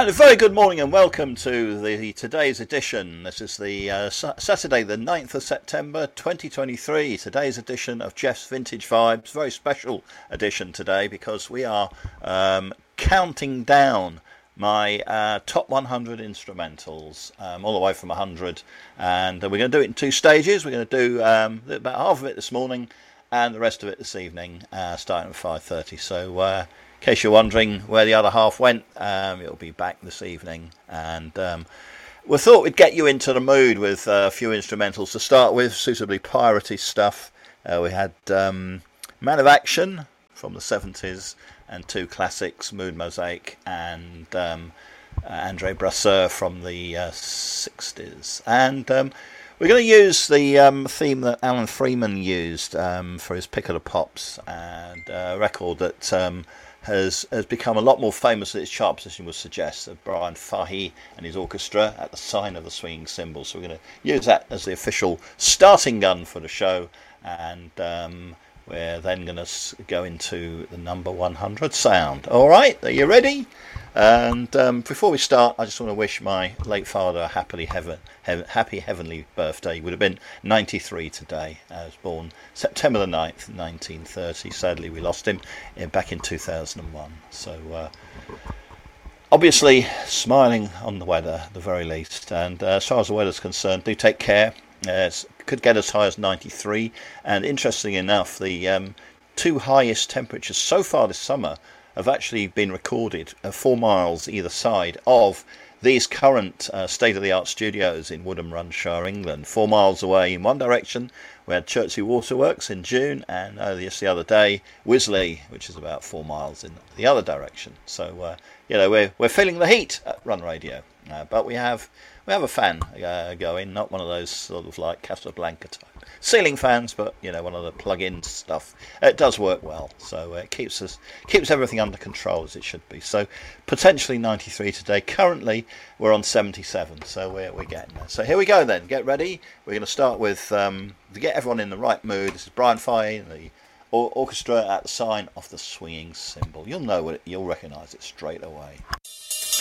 And a very good morning and welcome to today's edition. This is the Saturday the 9th of September 2023. Today's edition of Jeff's Vintage Vibes. Very special edition today because we are counting down my top 100 instrumentals, all the way from 100. And we're going to do it in two stages. We're going to do about half of it this morning and the rest of it this evening, starting at 5:30. So in case you're wondering where the other half went, it'll be back this evening. And we thought we'd get you into the mood with a few instrumentals to start with, suitably piratey stuff. We had Man of Action from the 70s and two classics, Mood Mosaic and Andre Brasseur from the 60s. And we're going to use the theme that Alan Freeman used for his Pick of the Pops, and a record that has become a lot more famous than its chart position would suggest, of Brian Fahey and his orchestra at the Sign of the Swinging Cymbal. So we're going to use that as the official starting gun for the show, and we're then going to go into the number 100 sound. All right, are you ready? And before we start, I just want to wish my late father a happy heavenly birthday. He would have been 93 today. He was born September the 9th, 1930. Sadly, we lost him back in 2001. So obviously, smiling on the weather at the very least. And as far as the weather's concerned, do take care. It could get as high as 93. And interestingly enough, the two highest temperatures so far this summer have actually been recorded 4 miles either side of these current state-of-the-art studios in Woodham, Runshire, England. 4 miles away in one direction, we had Chertsey Waterworks in June, and just the other day, Wisley, which is about 4 miles in the other direction. So, we're feeling the heat at Run Radio, but we have a fan going, not one of those sort of like Casablanca type ceiling fans, but one of the plug-in stuff. It does work well, so it keeps everything under control as it should be. So potentially 93 today. Currently we're on 77, so we're getting there. So here we go then. Get ready. We're going to start with to get everyone in the right mood. This is Brian Fahey and the orchestra at the Sign of the Swinging Cymbal. You'll know it. You'll recognise it straight away.